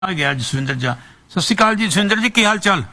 ਆ ਗਿਆ ਜਸਵਿੰਦਰ ਜੀ। ਸਤਿ ਸ਼੍ਰੀ ਅਕਾਲ ਜੀ ਜਸਵਿੰਦਰ ਜੀ, ਕੀ ਹਾਲ ਚਾਲ?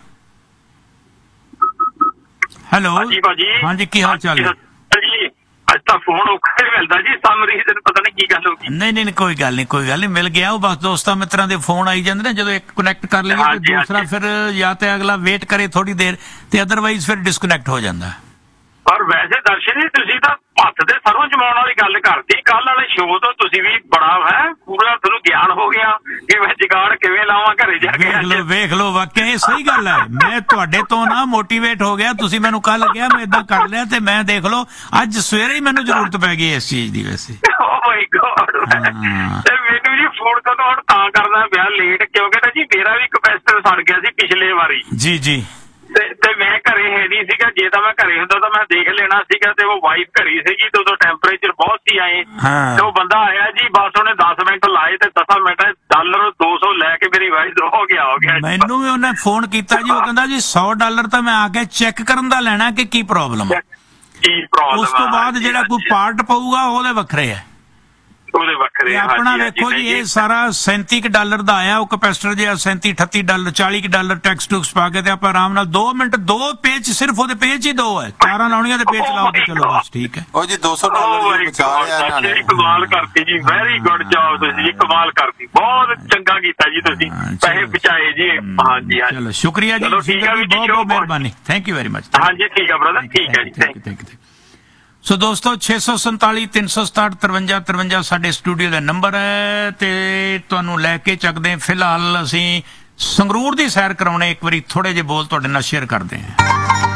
ਹੈਲੋ ਹਾਂਜੀ ਭਾਜੀ, ਹਾਂਜੀ, ਕੀ ਹਾਲ ਚਾਲ ਹੈ ਜੀ? ਅੱਜ ਤਾਂ ਫੋਨ ਔਖਾ ਹੀ ਮਿਲਦਾ ਜੀ, ਸਾਹਮਣੇ ਤੈਨੂੰ ਪਤਾ ਨਹੀਂ ਕੀ ਗੱਲ ਹੋ ਗਈ। ਨਹੀਂ ਕੋਈ ਗੱਲ ਨਹੀਂ ਮਿਲ ਗਿਆ। ਉਹ ਬਸ ਦੋਸਤਾਂ ਮਿੱਤਰਾਂ ਦੇ ਫੋਨ ਆਈ ਜਾਂਦੇ ਨੇ, ਜਦੋਂ ਇੱਕ ਕਨੈਕਟ ਕਰ ਲਈਏ ਤੇ ਦੂਸਰਾ ਫਿਰ ਜਾਂ ਤੇ ਅਗਲਾ ਵੇਟ ਕਰੇ ਥੋੜੀ ਦੇਰ ਤੇ ਅਦਰਵਾਈਜ਼ ਫਿਰ ਡਿਸਕਨੈਕਟ ਹੋ ਜਾਂਦਾ। ਪਰ ਵੈਸੇ ਦਰਸ਼ਨ ਜੀ, ਤੁਸੀਂ ਤਾਂ ਹੱਥ ਦੇ ਸਰੋਂ ਜਮਾਉਣ ਵਾਲੀ ਗੱਲ ਕਰਤੀ। ਕੱਲ ਵਾਲੇ ਸ਼ੋਅ ਤੋਂ ਤੁਸੀਂ ਵੀ ਬੜਾ ਹੈ ਪੂਰਾ ਤੁਹਾਨੂੰ ਗਿਆਨ ਹੋ ਗਿਆ ਕਿ ਮੈਂ ਜੁਗਾੜ ਕਿਵੇਂ ਲਾਵਾਂ ਘਰੇ ਜਾ ਕੇ। ਵੇਖ ਲਓ ਵਾਕਿਆ ਇਹ ਸਹੀ ਗੱਲ ਹੈ। ਮੈਂ ਤੁਹਾਡੇ ਤੋਂ ਨਾ ਮੋਟੀਵੇਟ ਹੋ ਗਿਆ। ਤੁਸੀਂ ਮੈਨੂੰ ਕੱਲ ਕਿਹਾ ਮੈਂ ਇਦਾਂ ਕਰ ਲਿਆ ਤੇ ਮੈਂ ਦੇਖ ਲਓ ਅੱਜ ਸਵੇਰੇ ਹੀ ਮੈਨੂੰ ਜ਼ਰੂਰਤ ਪੈ ਗਈ ਇਸ ਚੀਜ਼ ਦੀ। ਵੈਸੇ ਓ ਮਾਈ ਗॉड, ਤੇ ਮੈਨੂੰ ਜੀ ਫੋਨ ਕਦੋਂ ਹੁਣ ਤਾਂ ਕਰਨਾ ਪਿਆ ਲੇਟ, ਕਿਉਂਕਿ ਨਾ ਜੀ ਮੇਰਾ ਵੀ ਕਪੈਸਿਟਰ ਸੜ ਗਿਆ ਸੀ ਪਿਛਲੇ ਵਾਰੀ। ਜੀ ਤੇ ਮੈਂ ਘਰੇ ਹੈ ਨਹੀਂ ਸੀਗਾ। ਜੇ ਤਾਂ ਮੈਂ ਘਰੇ ਹੁੰਦਾ ਤਾਂ ਮੈਂ ਦੇਖ ਲੈਣਾ ਸੀਗਾ। ਤੇ ਉਹ ਵਾਈਫ ਘਰੀ ਸੀਗੀ ਤੇ ਉਦੋਂ ਟੈਂਪਰੇਚਰ ਬਹੁਤ ਸੀ ਆਏ। ਤੇ ਉਹ ਬੰਦਾ ਆਇਆ ਜੀ, ਬਸ ਉਹਨੇ 10 ਮਿੰਟ ਲਾਏ ਤੇ 10 ਮਿੰਟ ਡਾਲਰ 200 ਲੈ ਕੇ ਮੇਰੀ ਵਾਈਫ ਹੋ ਗਿਆ। ਮੈਨੂੰ ਵੀ ਉਹਨੇ ਫੋਨ ਕੀਤਾ ਜੀ, ਉਹ ਕਹਿੰਦਾ ਜੀ $100 ਤਾਂ ਮੈਂ ਆ ਕੇ ਚੈੱਕ ਕਰਨ ਦਾ ਲੈਣਾ ਕਿ ਕੀ ਪ੍ਰੋਬਲਮ ਹੈ। ਉਸ ਤੋਂ ਬਾਅਦ ਜਿਹੜਾ ਕੋਈ ਪਾਰਟ ਪਊਗਾ ਉਹਦੇ ਵੱਖਰੇ ਹੈ, ਉਹਦੇ ਵੱਖਰੇ। ਆਪਣਾ ਵੇਖੋ ਜੀ ਇਹ ਸਾਰਾ $37 ਦਾ ਆਇਆ। ਉਹ ਕਪੈਸਿਟਰ ਜਿਹਾ $37-38 $40 ਟੈਕਸ ਟੂਕਸ ਪਾ ਕੇ ਤੇ ਆਪਾਂ ਆਰਾਮ ਨਾਲ 2 ਮਿੰਟ 2 ਪੇਜ, ਸਿਰਫ ਉਹਦੇ ਪੇਜ ਹੀ 2 ਹੈ। ਤਾਰਾਂ ਲਾਉਣੀਆਂ ਤੇ ਪੇਜ ਲਾਓ ਤੇ ਚਲੋ ਬਸ ਠੀਕ ਹੈ। ਉਹ ਜੀ $200 ਬਚਾ ਲਿਆ ਇਹਨਾਂ ਨੇ। ਕਮਾਲ ਕਰਤੀ ਜੀ, ਵੈਰੀ ਗੁੱਡ ਜੌਬ ਤੁਸੀਂ ਜੀ, ਕਮਾਲ ਕਰਤੀ, ਬਹੁਤ ਚੰਗਾ ਕੀਤਾ ਜੀ ਤੁਸੀਂ, ਪੈਸੇ ਬਚਾਏ ਜੀ। ਹਾਂਜੀ ਚਲੋ ਸ਼ੁਕਰੀਆ ਜੀ, ਬਹੁਤ ਮਿਹਰਬਾਨੀ, ਥੈਂਕ ਯੂ ਵੈਰੀ ਮਚ। ਹਾਂਜੀ ਠੀਕ ਹੈ ਬ੍ਰਦਰ, ਠੀਕ ਹੈ ਜੀ, ਥੈਂਕ ਯੂ। ਸੋ ਦੋਸਤੋ 647 367 53 53 ਸਾਡੇ ਸਟੂਡੀਓ ਦਾ ਨੰਬਰ ਹੈ ਤੇ ਤੁਹਾਨੂੰ ਲੈ ਕੇ ਚੱਕਦੇ। ਫਿਲਹਾਲ ਅਸੀਂ ਸੰਗਰੂਰ ਦੀ ਸੈਰ ਕਰਾਉਣੇ, ਇੱਕ ਵਾਰੀ ਥੋੜੇ ਜਿਹੇ ਬੋਲ ਤੁਹਾਡੇ ਨਾਲ ਸ਼ੇਅਰ ਕਰਦੇ ਹਾਂ।